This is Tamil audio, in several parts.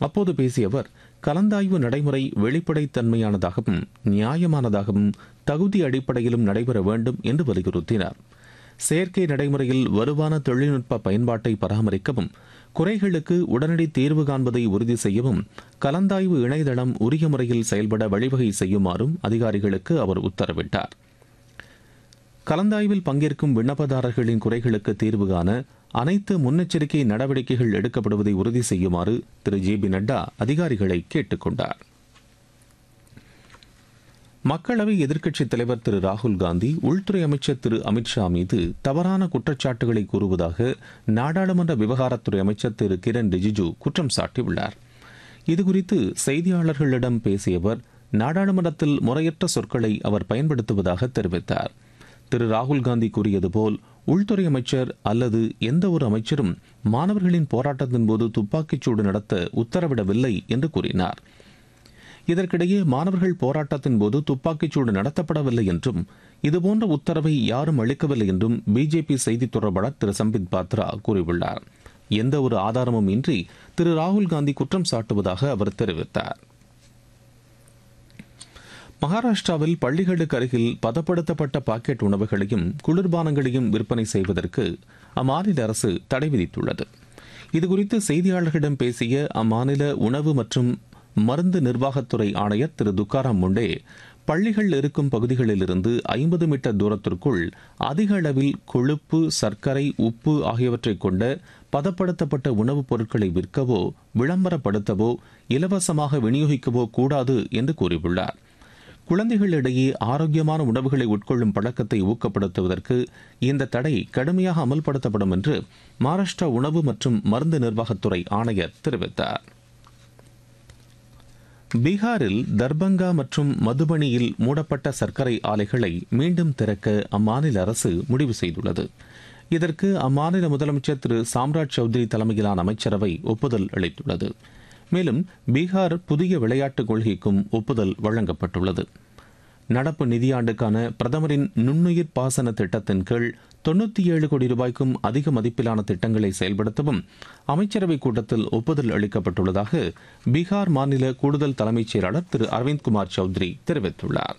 அப்போது பேசிய அவர், கலந்தாய்வு நடைமுறை வெளிப்படைத்தன்மையானதாகவும் நியாயமானதாகவும் தகுதி அடிப்படையிலும் நடைபெற வேண்டும் என்று வலியுறுத்தினார். செயற்கை நடைமுறையில் வலுவான தொழில்நுட்ப பயன்பாட்டை பராமரிக்கவும், குறைகளுக்கு உடனடி தீர்வு காண்பதை உறுதி செய்யவும் கலந்தாய்வு இணையதளம் உரிய முறையில் செயல்பட வழிவகை செய்யுமாறும் அதிகாரிகளுக்கு அவர் உத்தரவிட்டார். கலந்தாய்வில் பங்கேற்கும் விண்ணப்பதாரர்களின் குறைகளுக்கு தீர்வு காண அனைத்து முன்னெச்சரிக்கை நடவடிக்கைகள் எடுக்கப்படுவதை உறுதி செய்யுமாறு திரு ஜே.பி. நட்டா அதிகாரிகளை கேட்டுக் கொண்டார். மக்களவை எதிர்க்கட்சித் தலைவர் திரு ராகுல் காந்தி உள்துறை அமைச்சர் திரு அமித்ஷா மீது தவறான குற்றச்சாட்டுகளை கூறுவதாக நாடாளுமன்ற விவகாரத்துறை அமைச்சர் திரு கிரண் ரிஜிஜு குற்றம் சாட்டியுள்ளார். இதுகுறித்து செய்தியாளர்களிடம் பேசிய அவர், நாடாளுமன்றத்தில் முறையற்ற சொற்களை அவர் பயன்படுத்துவதாக தெரிவித்தார். திரு ராகுல் காந்தி கூறியது போல் உள்துறை அமைச்சர் அல்லது எந்த ஒரு அமைச்சரும் மாணவர்களின் போராட்டத்தின் போது துப்பாக்கிச்சூடு நடத்த உத்தரவிடவில்லை என்று கூறினார். இதற்கிடையே மாணவர்கள் போராட்டத்தின் போது துப்பாக்கிச்சூடு நடத்தப்படவில்லை என்றும் இதுபோன்ற உத்தரவை யாரும் அளிக்கவில்லை என்றும் பிஜேபி செய்தித் தொடர்பாளர் திரு சம்பித் பாத்ரா கூறியுள்ளார். எந்த ஒரு ஆதாரமும் இன்றி திரு ராகுல் காந்தி குற்றம் சாட்டுவதாக அவர் தெரிவித்தார். மகாராஷ்டிராவில் பள்ளிகளுக்கு அருகில் பதப்படுத்தப்பட்ட பாக்கெட் உணவுகளையும் குளிர்பானங்களையும் விற்பனை செய்வதற்கு அம்மாநில அரசு தடை விதித்துள்ளது. இதுகுறித்து செய்தியாளர்களிடம் பேசிய அம்மாநில உணவு மற்றும் மருந்து நிர்வாகத்துறை ஆணையர் திரு துக்காராம் முண்டே, பள்ளிகள் இருக்கும் பகுதிகளிலிருந்து 50 மீட்டர் தூரத்திற்குள் அதிக அளவில் கொழுப்பு, சர்க்கரை, உப்பு ஆகியவற்றை கொண்ட பதப்படுத்தப்பட்ட உணவுப் பொருட்களை விற்கவோ விளம்பரப்படுத்தவோ இலவசமாக விநியோகிக்கவோ கூடாது என்று கூறியுள்ளார். குழந்தைகளிடையே ஆரோக்கியமான உணவுகளை உட்கொள்ளும் பழக்கத்தை ஊக்கப்படுத்துவதற்கு இந்த தடை கடுமையாக அமல்படுத்தப்படும் என்று மகாராஷ்டிரா உணவு மற்றும் மருந்து நிர்வாகத்துறை ஆணையர் தெரிவித்தார். பீகாரில் தர்பங்கா மற்றும் மதுபனியில் மூடப்பட்ட சர்க்கரை ஆலைகளை மீண்டும் திறக்க அம்மாநில அரசு முடிவு செய்துள்ளது. இதற்கு அம்மாநில முதலமைச்சர் திரு சாம்ராஜ் சௌத்ரி தலைமையிலான அமைச்சரவை ஒப்புதல் அளித்துள்ளது. மேலும் பீகார் புதிய விளையாட்டுக் கொள்கைக்கும் ஒப்புதல் வழங்கப்பட்டுள்ளது. நடப்பு நிதியாண்டுக்கான பிரதமரின் நுண்ணுயிர் பாசன திட்டத்தின் கீழ் 97 கோடி ரூபாய்க்கும் அதிக மதிப்பிலான திட்டங்களை செயல்படுத்தவும் அமைச்சரவைக் கூட்டத்தில் ஒப்புதல் அளிக்கப்பட்டுள்ளதாக பீகார் மாநில கூடுதல் தலைமைச் செயலாளர் திரு அரவிந்த்குமார் சௌத்ரி தெரிவித்துள்ளார்.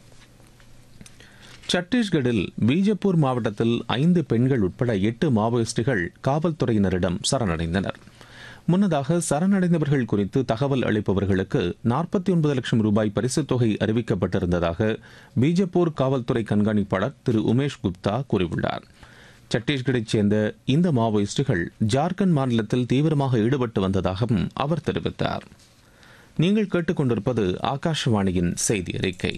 சத்தீஸ்கடில் பீஜப்பூர் மாவட்டத்தில் 5 பெண்கள் உட்பட 8 மாவோயிஸ்டுகள் காவல்துறையினரிடம் சரணடைந்தனர். முன்னதாக சரணடைந்தவர்கள் குறித்து தகவல் அளிப்பவர்களுக்கு 49 லட்சம் ரூபாய் பரிசுத் தொகை அறிவிக்கப்பட்டிருந்ததாக பீஜப்பூர் காவல்துறை கண்காணிப்பாளர் திரு உமேஷ் குப்தா கூறியுள்ளார். சத்தீஸ்கரைச் சேர்ந்த இந்த மாவோயிஸ்டுகள் ஜார்க்கண்ட் மாநிலத்தில் தீவிரமாக ஈடுபட்டு வந்ததாகவும் அவர் தெரிவித்தார். நீங்கள் கேட்டுக்கொண்டிருப்பது ஆகாஷவாணியின் செய்தி அறிக்கை.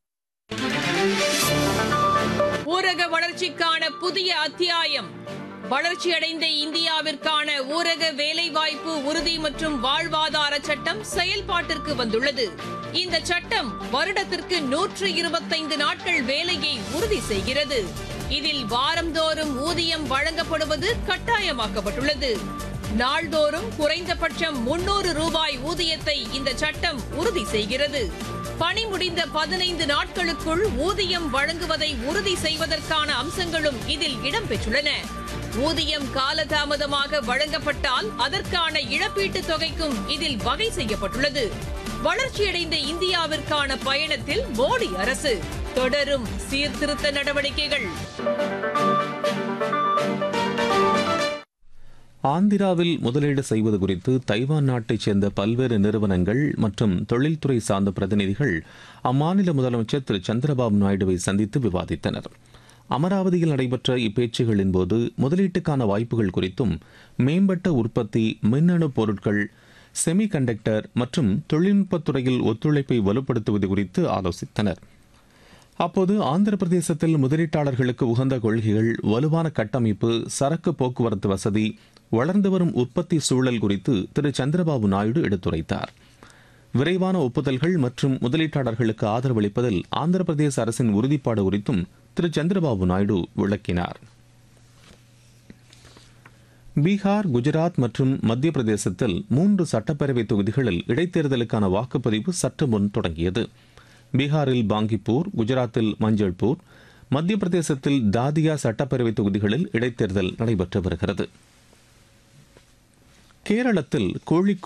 ஊரக வளர்ச்சிக்கான புதிய அத்தியாயம். வளர்ச்சியடைந்த இந்தியாவிற்கான ஊரக வேலைவாய்ப்பு உறுதி மற்றும் வாழ்வாதார சட்டம் செயல்பாட்டிற்கு வந்துள்ளது. இந்த சட்டம் வருடத்திற்கு 125 நாட்கள் வேலையை உறுதி செய்கிறது. இதில் வாரந்தோறும் ஊதியம் வழங்கப்படுவது கட்டாயமாக்கப்பட்டுள்ளது. நாள்தோறும் குறைந்தபட்சம் 300 ரூபாய் ஊதியத்தை இந்த சட்டம் உறுதி செய்கிறது. பணி முடிந்த 15 நாட்களுக்குள் ஊதியம் வழங்குவதை உறுதி செய்வதற்கான அம்சங்களும் இதில் இடம்பெற்றுள்ளன. ஊதியம் காலதாமதமாக வழங்கப்பட்டால் அதற்கான இழப்பீட்டுத் தொகைக்கும் இதில் வகை செய்யப்பட்டுள்ளது. வளர்ச்சியடைந்த இந்தியாவிற்கான பயணத்தில் மோடி அரசு தொடரும் சீர்திருத்த நடவடிக்கைகள். ஆந்திராவில் முதலீடு செய்வது குறித்து தைவான் நாட்டைச் சேர்ந்த பல்வேறு நிறுவனங்கள் மற்றும் தொழில்துறை சார்ந்த பிரதிநிதிகள் அம்மாநில முதலமைச்சர் திரு சந்திரபாபு நாயுடுவை சந்தித்து விவாதித்தனர். அமராவதியில் நடைபெற்ற இப்பேச்சுகளின் போது முதலீட்டுக்கான வாய்ப்புகள் குறித்தும் மேம்பட்ட உற்பத்தி, மின்னணு பொருட்கள், செமி கண்டக்டர் மற்றும் தொழில்நுட்பத்துறையில் ஒத்துழைப்பை வலுப்படுத்துவது குறித்து ஆலோசித்தனர். அப்போது ஆந்திர பிரதேசத்தில் முதலீட்டாளர்களுக்கு உகந்த கொள்கைகள், வலுவான கட்டமைப்பு, சரக்கு போக்குவரத்து வசதி, வளர்ந்து வரும் உற்பத்தி சூழல் குறித்து திரு சந்திரபாபு நாயுடு எடுத்துரைத்தார். விரைவான ஒப்புதல்கள் மற்றும் முதலீட்டாளர்களுக்கு ஆதரவளிப்பதில் ஆந்திர பிரதேச அரசின் உறுதிப்பாடு குறித்தும் திரு சந்திரபாபு நாயுடு விளக்கினார். பீகார், குஜராத் மற்றும் மத்திய பிரதேசத்தில் 3 சட்டப்பேரவை தொகுதிகளில் இடைத்தேர்தலுக்கான வாக்குப்பதிவு சற்று முன் தொடங்கியது. பீகாரில் பாங்கிப்பூர், குஜராத்தில் மஞ்சள்பூர், மத்திய பிரதேசத்தில் தாதியா சட்டப்பேரவை தொகுதிகளில் இடைத்தேர்தல் நடைபெற்று வருகிறது. கேரளத்தில் கோழிக்கோடு